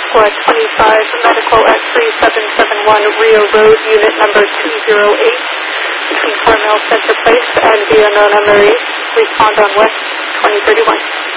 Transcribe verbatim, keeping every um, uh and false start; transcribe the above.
Squad twenty-five, medical at three seven seven one Rio Road, unit number two zero eight, between Carmel Center Place and Via Nona Marie. Respond on West twenty thirty-one.